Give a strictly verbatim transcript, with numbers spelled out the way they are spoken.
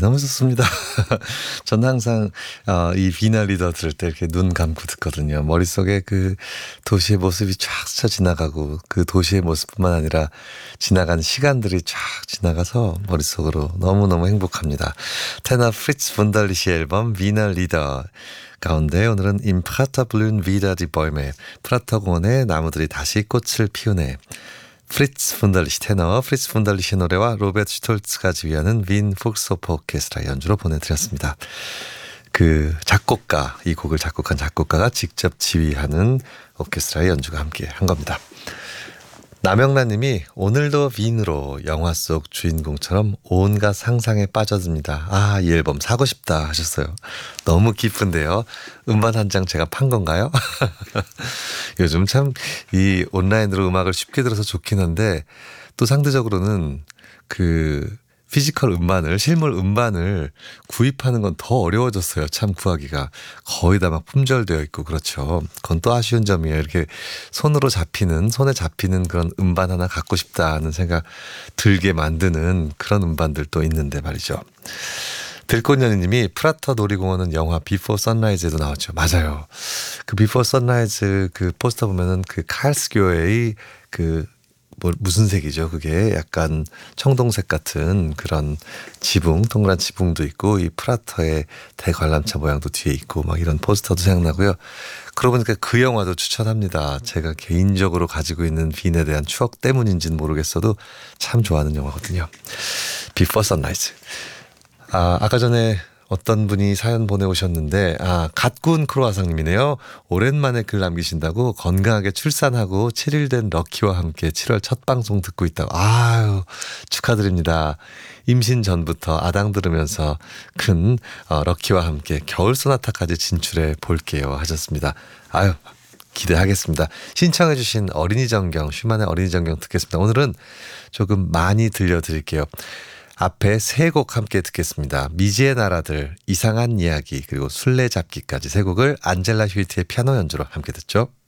너무 좋습니다. 전 항상 어, 이 비나 리더 들을 때 이렇게 눈 감고 듣거든요. 머릿속에 그 도시의 모습이 쫙 스쳐 지나가고 그 도시의 모습뿐만 아니라 지나간 시간들이 쫙 지나가서 머릿속으로 너무너무 행복합니다. 테너 프리츠 분달리시 앨범 비나 리더 가운데 오늘은 Im Prater blühen wieder die Bäume, 프라터 공원에 나무들이 다시 꽃을 피우네. 프리츠 분달리시 테너 프리츠 분달리시 노래와 로베트 슈톨츠가 지휘하는 윈 폭스호프 오케스트라 연주로 보내드렸습니다. 그 작곡가, 이 곡을 작곡한 작곡가가 직접 지휘하는 오케스트라의 연주가 함께 한 겁니다. 남영란 님이 오늘도 윈으로 영화 속 주인공처럼 온갖 상상에 빠져듭니다. 아, 이 앨범 사고 싶다 하셨어요. 너무 기쁜데요. 음반 한 장 제가 판 건가요? 요즘 참 이 온라인으로 음악을 쉽게 들어서 좋긴 한데 또 상대적으로는 그 피지컬 음반을, 실물 음반을 구입하는 건 더 어려워졌어요. 참 구하기가. 거의 다 막 품절되어 있고 그렇죠. 그건 또 아쉬운 점이에요. 이렇게 손으로 잡히는, 손에 잡히는 그런 음반 하나 갖고 싶다는 생각 들게 만드는 그런 음반들도 있는데 말이죠. 들꽃연희님이 프라터 놀이공원은 영화 비포 선라이즈에도 나왔죠. 맞아요. 그 비포 선라이즈 그 포스터 보면은 그 칼스교회의 그 뭐 무슨 색이죠? 그게 약간 청동색 같은 그런 지붕, 동그란 지붕도 있고 이 프라터의 대관람차 모양도 뒤에 있고 막 이런 포스터도 생각나고요. 그러고 보니까 그 영화도 추천합니다. 제가 개인적으로 가지고 있는 빈에 대한 추억 때문인지는 모르겠어도 참 좋아하는 영화거든요. 비포 선라이즈. 아, 아까 전에 어떤 분이 사연 보내오셨는데 아, 갓 구운 크로아상님이네요. 오랜만에 글 남기신다고 건강하게 출산하고 칠 일 된 럭키와 함께 칠월 첫 방송 듣고 있다고. 아유, 축하드립니다. 임신 전부터 아당 들으면서 큰 어, 럭키와 함께 겨울 소나타까지 진출해 볼게요 하셨습니다. 아유, 기대하겠습니다. 신청해 주신 어린이 정경, 슈만의 어린이 정경 듣겠습니다. 오늘은 조금 많이 들려드릴게요. 앞에 세 곡 함께 듣겠습니다. 미지의 나라들, 이상한 이야기, 그리고 술래잡기까지 세 곡을 안젤라 휴이트의 피아노 연주로 함께 듣죠.